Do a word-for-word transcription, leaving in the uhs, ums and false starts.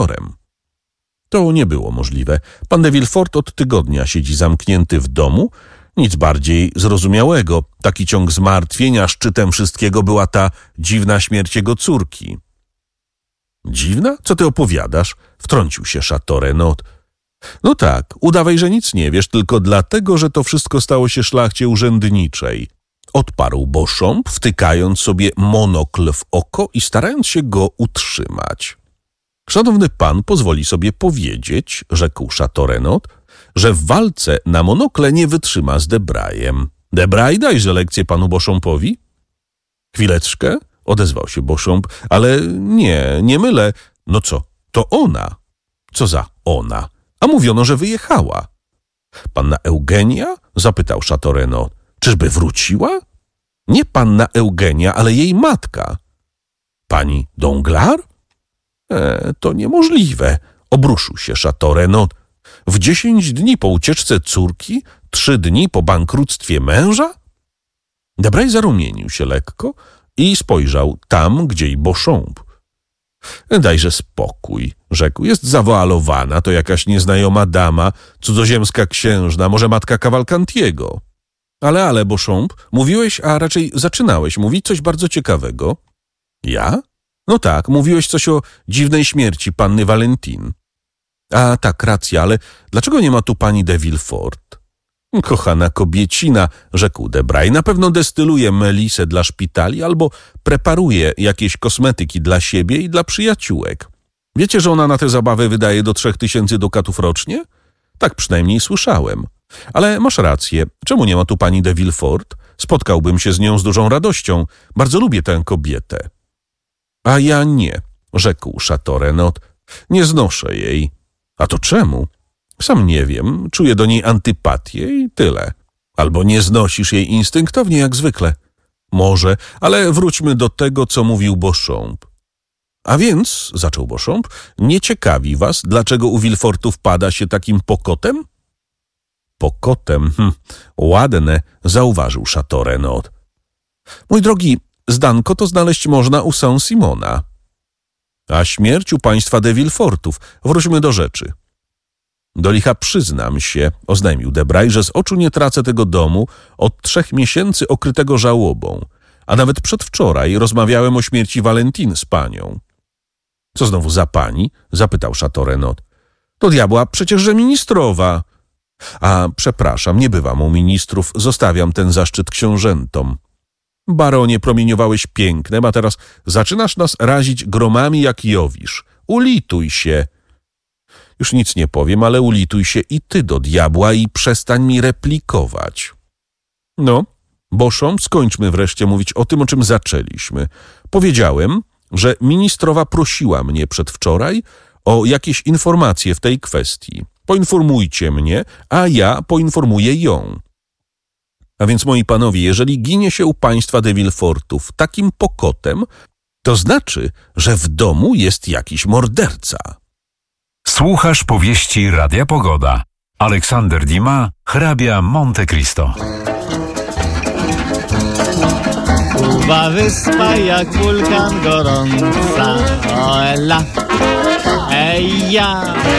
doktorem. To nie było możliwe. Pan de Villefort od tygodnia siedzi zamknięty w domu. Nic bardziej zrozumiałego. Taki ciąg zmartwień, a szczytem wszystkiego była ta dziwna śmierć jego córki. Dziwna? Co ty opowiadasz? Wtrącił się Chateau Renaud. No tak, udawaj, że nic nie wiesz, tylko dlatego, że to wszystko stało się szlachcie urzędniczej. Odparł Beauchamp, wtykając sobie monokl w oko i starając się go utrzymać. Szanowny pan pozwoli sobie powiedzieć, rzekł Chateau Renaud, że w walce na monokle nie wytrzyma z Debrajem. Debray, dajże lekcję panu Beauchampowi? Chwileczkę, odezwał się Beauchamp, ale nie, nie mylę. No co, to ona. Co za ona? A mówiono, że wyjechała. Panna Eugenia? Zapytał Chateau Renaud. Czyżby wróciła? Nie panna Eugenia, ale jej matka. Pani Danglars? E, to niemożliwe, obruszył się Chateau Renaud. W dziesięć dni po ucieczce córki, trzy dni po bankructwie męża? Debray zarumienił się lekko i spojrzał tam, gdzie i Beauchamp. Dajże spokój, rzekł. Jest zawoalowana, to jakaś nieznajoma dama, cudzoziemska księżna, może matka Cavalcantiego. Ale, ale, Beauchamp, mówiłeś, a raczej zaczynałeś mówić coś bardzo ciekawego. Ja? No tak, mówiłeś coś o dziwnej śmierci panny Valentine. A tak, racja, ale dlaczego nie ma tu pani de Villefort? Kochana kobiecina, rzekł Debray, na pewno destyluje melisę dla szpitali albo preparuje jakieś kosmetyki dla siebie i dla przyjaciółek. Wiecie, że ona na te zabawy wydaje do trzech tysięcy dukatów rocznie? Tak przynajmniej słyszałem. Ale masz rację, czemu nie ma tu pani de Villefort? Spotkałbym się z nią z dużą radością. Bardzo lubię tę kobietę. A ja nie, rzekł Chateau Renaud. Nie znoszę jej. A to czemu? Sam nie wiem, czuję do niej antypatię i tyle. Albo nie znosisz jej instynktownie jak zwykle. Może, ale wróćmy do tego, co mówił Beauchamp. A więc, zaczął Beauchamp, nie ciekawi was, dlaczego u Villefortów pada się takim pokotem? Pokotem, hm, ładne, zauważył Chateau Renaud. Mój drogi, zdanko to znaleźć można u Saint-Simona. A śmierć u państwa de Villefortów. Wróćmy do rzeczy. Do licha przyznam się, oznajmił Debray, że z oczu nie tracę tego domu od trzech miesięcy okrytego żałobą, a nawet przedwczoraj rozmawiałem o śmierci Valentine z panią. Co znowu za pani? Zapytał Chateau Renaud. To diabła, przecież że ministrowa. A przepraszam, nie bywam u ministrów, zostawiam ten zaszczyt książętom. Baronie, promieniowałeś pięknem, a teraz zaczynasz nas razić gromami jak Jowisz. Ulituj się. Już nic nie powiem, ale ulituj się i ty do diabła i przestań mi replikować. No, Beauchamp, skończmy wreszcie mówić o tym, o czym zaczęliśmy. Powiedziałem, że ministrowa prosiła mnie przedwczoraj o jakieś informacje w tej kwestii. Poinformujcie mnie, a ja poinformuję ją. A więc, moi panowie, jeżeli ginie się u państwa de Villefortów takim pokotem, to znaczy, że w domu jest jakiś morderca. Słuchasz powieści Radia Pogoda. Aleksander Dumas, hrabia Monte Cristo. Uwa wyspa jak wulkan gorąca, o ela, ej ja.